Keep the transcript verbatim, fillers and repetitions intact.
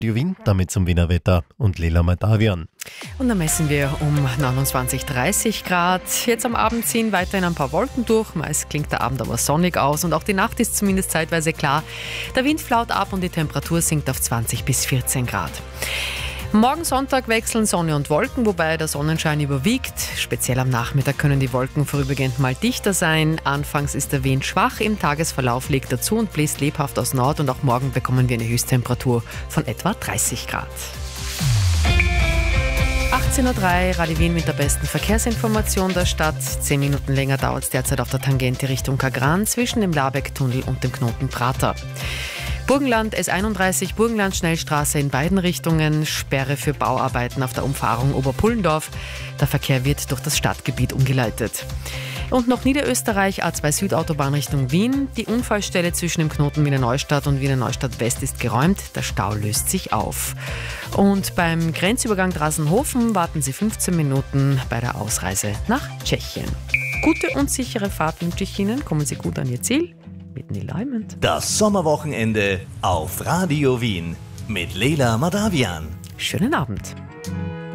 Radio Wien, damit zum Wiener Wetter und Leila Madavian. Und dann messen wir um neunundzwanzig, dreißig Grad. Jetzt am Abend ziehen weiterhin ein paar Wolken durch. Meist klingt der Abend aber sonnig aus und auch die Nacht ist zumindest zeitweise klar. Der Wind flaut ab und die Temperatur sinkt auf zwanzig bis vierzehn Grad. Morgen Sonntag wechseln Sonne und Wolken, wobei der Sonnenschein überwiegt. Speziell am Nachmittag können die Wolken vorübergehend mal dichter sein. Anfangs ist der Wind schwach, im Tagesverlauf legt er zu und bläst lebhaft aus Nord. Und auch morgen bekommen wir eine Höchsttemperatur von etwa dreißig Grad. achtzehn Uhr drei, Radio Wien mit der besten Verkehrsinformation der Stadt. Zehn Minuten länger dauert es derzeit auf der Tangente Richtung Kagran zwischen dem Labeck-Tunnel und dem Knoten Prater. Burgenland S einunddreißig, Burgenland-Schnellstraße in beiden Richtungen, Sperre für Bauarbeiten auf der Umfahrung Oberpullendorf. Der Verkehr wird durch das Stadtgebiet umgeleitet. Und noch Niederösterreich, A zwei Südautobahn Richtung Wien. Die Unfallstelle zwischen dem Knoten Wiener Neustadt und Wiener Neustadt West ist geräumt. Der Stau löst sich auf. Und beim Grenzübergang Drasenhofen warten Sie fünfzehn Minuten bei der Ausreise nach Tschechien. Gute und sichere Fahrt wünsche ich Ihnen. Kommen Sie gut an Ihr Ziel. Mit Neil Diamond. Das Sommerwochenende auf Radio Wien mit Leila Madavian. Schönen Abend.